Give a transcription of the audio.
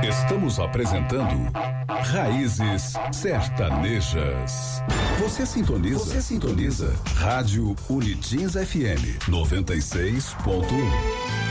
Estamos apresentando Raízes Sertanejas. Você sintoniza Rádio Unitins FM 96.1.